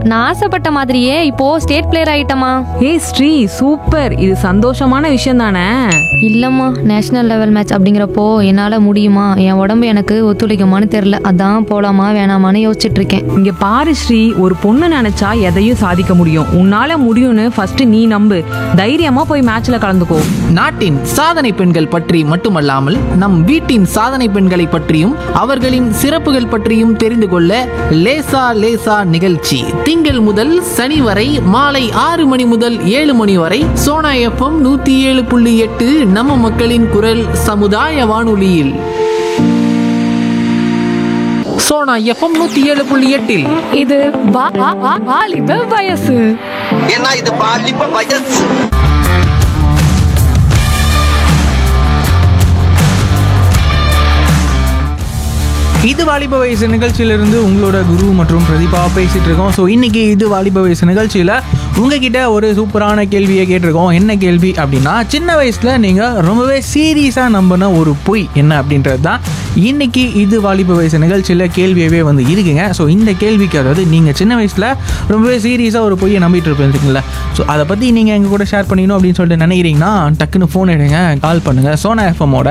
நான் ஆசைப்பட்ட மாதிரியே இப்போ ஸ்டேட் பிளேயர் ஆயிட்டமா. ஏய் ஸ்ரீ, சூப்பர். இது சந்தோஷமான விஷயம் தானே? இல்லம்மா, நேஷனல் லெவல் மேட்ச் அப்படிங்கிறப்போ என்னால முடியுமா, என் உடம்பு எனக்கு ஒத்துழைக்குமான்னு தெரியல. அதான் போலாமா வேணாமான்னு யோசிச்சுட்டு இருக்கேன். இங்க பாரு ஸ்ரீ, ஒரு பொண்ணு நினைச்சா எதையும் சாதிக்க முடியும். உன்னால முடியும்னு ஃபர்ஸ்ட் நீ நம்பு. தைரியமா போய் மேட்ச்ல கலந்துக்கோ. நாட்டின் சாதனை பெண்கள் பற்றி மட்டுமல்லாமல் நம் வீட்டின் சாதனை பெண்களை பற்றியும் அவர்களின் சிறப்புகள் பற்றியும் தெரிந்து கொள்ள லேசா லேசா நிகழ்ச்சி திங்கள் முதல் சனி வரை மாலை 6 மணி முதல் 7 மணி வரை சோனா FM 107.8 நம்ம மக்களின் குரல் சமுதாய வானொலியில். சோனா FM 107.8 இது வாலிப வயசு. ஏன்னா இது பாலிப்ப வயசு. இது வாலிப வயசு நிகழ்ச்சியிலிருந்து உங்களோட குரு மற்றும் பிரதீபா பேசிட்டு இருக்கோம். ஸோ இன்னைக்கு இது வாலிப வயசு நிகழ்ச்சியில் உங்ககிட்ட ஒரு சூப்பரான கேள்வியை கேட்டிருக்கோம். என்ன கேள்வி அப்படின்னா, சின்ன வயசில் நீங்கள் ரொம்பவே சீரியஸாக நம்பின ஒரு பொய் என்ன அப்படின்றது தான் இன்னைக்கு இது வாலிப வயசு நிகழ்ச்சியில் கேள்வியவே வந்து இருக்குங்க. ஸோ இந்த கேள்விக்கு, அதாவது நீங்கள் சின்ன வயசில் ரொம்பவே சீரியஸாக ஒரு பொய்யை நம்பிட்டு இருப்பீங்களா, ஸோ அதை பற்றி நீங்கள் எங்கள் கூட ஷேர் பண்ணிக்கணும் அப்படின்னு சொல்லிட்டு நினைக்கிறீங்கன்னா டக்குன்னு ஃபோன் எடுங்க, கால் பண்ணுங்கள். சோனா எஃப்எம்மோட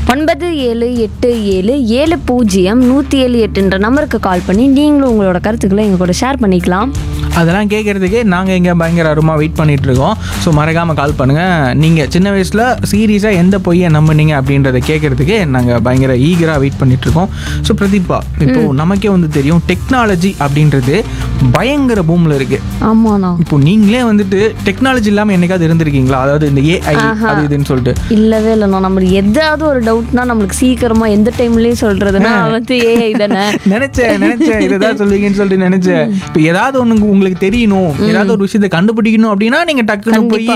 9787700178 நம்பருக்கு கால் பண்ணி நீங்களும் உங்களோட கருத்துக்களை எங்க கூட ஷேர் பண்ணிக்கலாம். அதெல்லாம் கேட்குறதுக்கு நாங்கள் இங்கே பயங்கர அருமாக வெயிட் பண்ணிகிட்டு இருக்கோம். ஸோ மறக்காமல் கால் பண்ணுங்கள். நீங்கள் சின்ன வயசில் சீரியஸாக எந்த பொய்யை நம்பினீங்க அப்படின்றத கேட்குறதுக்கு நாங்கள் பயங்கர ஈகராக வெயிட் பண்ணிகிட்ருக்கோம். ஸோ பிரதீபா, இப்போது நமக்கே வந்து தெரியும் டெக்னாலஜி அப்படின்றது பயங்கர பூமில் இருக்குது. ஆமாண்ணா. இப்போ நீங்களே வந்துட்டு டெக்னாலஜி இல்லாமல் என்னைக்காவது இருந்திருக்கீங்களா? அதாவது இந்த ஏஐ அது இதுன்னு சொல்லிட்டு. இல்லவே இல்லைண்ணா. நம்மளுக்கு ஏதாவது ஒரு டவுட்னா நம்மளுக்கு சீக்கிரமா எந்த டைம்லயும் சொல்றதுன்னா வந்து ஏஐ தானே. நினைச்சேன் இதுதான் சொல்லுவீங்கன்னு சொல்லிட்டு நினைச்சேன். இப்போ ஏதாவது ஒன்று உங்களுக்கு தெரியணும், ஏதாவது ஒரு விஷயத்தை கண்டுபிடிக்கணும் அப்படின்னா நீங்க டக்குன்னு போய்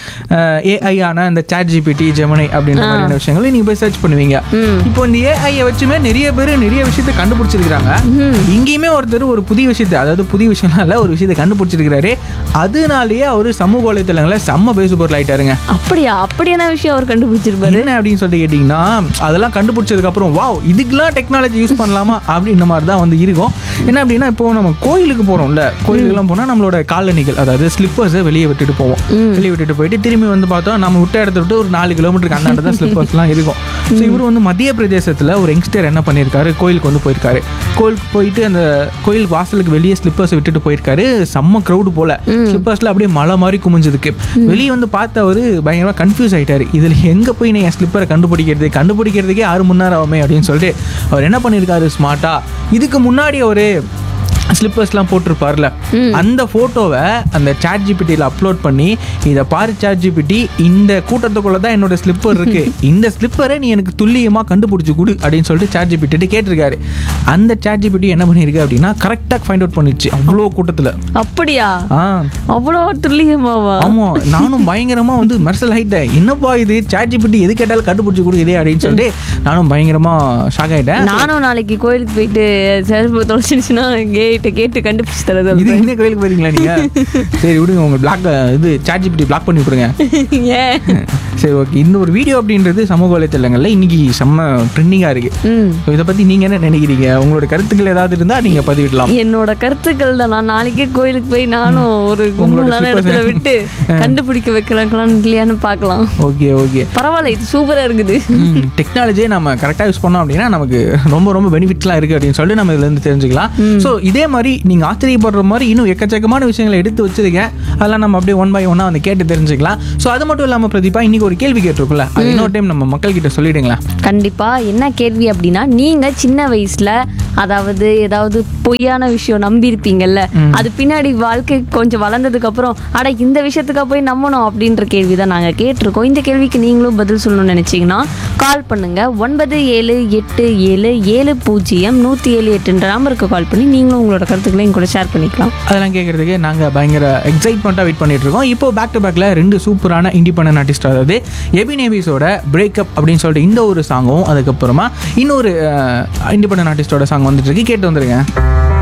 ஏஐ ஆன இந்த ChatGPT, ஜெமினி அப்படின்ற மாதிரியான விஷயங்களை நீங்க போய் சர்ச் பண்ணுவீங்க. இப்போ இந்த ஏஐயை வச்சுமே நிறைய பேர் நிறைய விஷயத்தை கண்டுபிடிச்சிருக்காங்க. இங்கேயுமே ஒருத்தர் ஒரு புதிய விஷயத்தை, அதாவது புதிய விஷயம் இல்ல, ஒரு விஷயத்தை கண்டுபிடிச்சிருக்கிறாரு. அதனாலேயே அவரு சமூக வலைத்தளங்களை செம்ம பேசுபொருள் ஆயிட்டாருங்க. அப்படியா? அப்படியான விஷயம் அவர் கண்டுபிடிச்சிருப்பாரு. என்ன அப்படின்னு சொல்லிட்டு கேட்டீங்கன்னா, அதெல்லாம் கண்டுபிடிச்சதுக்கு அப்புறம் வாவ், இதுக்கெல்லாம் டெக்னாலஜி யூஸ் பண்ணலாமா அப்படின்ற மாதிரி தான் வந்து இருக்கும். என்ன அப்படின்னா, இப்போ நம்ம கோயிலுக்கு போறோம்ல, கோயிலுக்கு போனால் நம்மளோட காலணிகள், அதாவது ஸ்லிப்பர்ஸை வெளியே விட்டுட்டு போவோம். வெளியே விட்டுட்டு போயிட்டு திரும்பி வந்து பார்த்தோம், நம்ம விட்ட இடத்த விட்டு ஒரு 4 கிலோமீட்டருக்கு அந்தாண்ட தான் ஸ்லிப்பர்ஸ்லாம் இருக்கும். ஸோ இவர் வந்து மத்திய பிரதேசத்தில் ஒரு யங்ஸ்டர் என்ன பண்ணியிருக்காரு, கோயிலுக்கு வந்து போயிருக்காரு. கோயிலுக்கு போயிட்டு அந்த கோயில் வாசலுக்கு வெளியே ஸ்லிப்பர்ஸை விட்டுட்டு போயிருக்காரு. செம்ம க்ரௌடு போல, ஸ்லிப்பர்ஸ்ல அப்படியே மலை மாதிரி குமிஞ்சதுக்கு வெளியே வந்து பார்த்து அவர் பயங்கரமாக கன்ஃபியூஸ் ஆகிட்டாரு. இதில் எங்கே போய் நான் என் ஸ்லிப்பரை கண்டுபிடிக்கிறதுக்கே 6 மணி நேரம் ஆகுமே அப்படின்னு சொல்லிட்டு அவர் என்ன பண்ணியிருக்காரு, ஸ்மார்ட்டா இதுக்கு முன்னாடி ஒரு ஸ்லிப்பர்ஸ்லாம் போட்டிருப்பார்ல, அந்த ஃபோட்டோவை அந்த ChatGPTயில் அப்லோட் பண்ணி, இதை பாரு ChatGPT, இந்த கூட்டத்துக்குள்ள தான் என்னோட ஸ்லிப்பர் இருக்கு, இந்த ஸ்லிப்பரை நீ எனக்கு துல்லியமாக கண்டுபிடிச்சி கொடு அப்படின்னு சொல்லிட்டு ChatGPT கேட்டிருக்காரு. அந்த ChatGPT என்ன பண்ணியிருக்கு அப்படின்னா கரெக்டாக ஃபைண்ட் அவுட் பண்ணிடுச்சு அவ்வளோ கூட்டத்தில். அப்படியா? அவ்வளோ துல்லியமாவா? ஆமாம், நானும் பயங்கரமாக வந்து மெர்சல் ஆகிட்டேன். என்னப்பா இது, ChatGPT எது கேட்டாலும் கண்டுபிடிச்சி கொடுக்குதே அப்படின்னு சொல்லிட்டு நானும் பயங்கரமாக ஷாக் ஆகிட்டேன். நானும் நாளைக்கு கோயிலுக்கு போயிட்டு செல்ஃபு தொலைச்சிடுச்சுன்னா கேட்டு கண்டுபிடிச்சு தரது. இது என்ன கோயிலுக்கு போறீங்களா நீங்க? சரி விடுங்க, உங்க பிளாக் இது ChatGPT பிளாக் பண்ணி விட்டுருங்க. சரி ஓகே. இந்த ஒரு வீடியோ அப்படின்றது சமூக வலைத்தளங்கள்ல இன்னைக்கு செம்ம ட்ரெண்டிங்கா இருக்கு. இதை பத்தி நீங்க என்ன நினைக்கிறீங்க? உங்களோட கருத்துக்கள் ஏதாவது இருந்தா நீங்க பதிவிடலாம். என்னோட கருத்துக்கள் தான், நான் நாளைக்கே கோயிலுக்கு போய் நானும் ஒரு கும்பலான இடத்துல விட்டு கண்டுபிடிக்க வைக்கலாம் இல்லையான்னு பார்க்கலாம். ஓகே ஓகே, பரவாயில்ல, இது சூப்பரா இருக்குது. டெக்னாலஜியை நம்ம கரெக்டா யூஸ் பண்ணோம் அப்படின்னா நமக்கு ரொம்ப ரொம்ப பெனிஃபிட்ஸ்லாம் இருக்கு அப்படின்னு சொல்லிட்டு நம்ம இதுல இருந்து தெரிஞ்சுக்கலாம். ஸோ இதே மாதிரி நீங்க ஆச்சரியப்படுற மாதிரி இன்னும் எக்கச்சக்கமான விஷயங்களை எடுத்து வச்சிருக்கேன். அதெல்லாம் நம்ம அப்படியே 1 by 1 வந்து கேட்டு தெரிஞ்சுக்கலாம். ஸோ அது மட்டும் இல்லாமல் பிரதீபா, இன்னைக்கு ஒரு கேள்வி கேட்டிருக்குல்ல, அது இன்னொரு டைம் நம்ம மக்கள் கிட்ட சொல்லிடுங்களா? கண்டிப்பா. என்ன கேள்வி அப்படின்னா, நீங்க சின்ன வயசுல அதாவது ஏதாவது பொய்யான விஷயம் நம்பி இருப்பீங்கல்ல, அது பின்னாடி வாழ்க்கை கொஞ்சம் வளர்ந்ததுக்கு அப்புறம் அட இந்த விஷயத்துக்கா போய் நம்பணும் அப்படின்ற கேள்விதான் நாங்க கேட்டிருக்கோம். இந்த கேள்விக்கு நீங்களும் பதில் சொல்லணும்னு நினைச்சீங்கன்னா கால் பண்ணுங்க. 9787700178 நம்பருக்கு கால் பண்ணி நீங்களும் உங்களோட கருத்துக்களை எங்க கூட ஷேர் பண்ணிக்கலாம். அதெல்லாம் கேட்கறதுக்கு நாங்கள் பயங்கர எக்ஸைட்மெண்ட்டாக வெயிட் பண்ணிட்டு இருக்கோம். இப்போ பேக் டு பேக்கில் 2 சூப்பரான இண்டிபெண்டன்ட் ஆர்டிஸ்ட், அதாவது எபினேவிஸோட பிரேக்கப் அப்படின்னு சொல்லிட்டு இந்த ஒரு சாங்கும், அதுக்கப்புறமா இன்னொரு இண்டிபெண்டன்ட் ஆர்டிஸ்டோட சாங் வந்துட்டு இருக்கு. கேட்டு வந்துருங்க.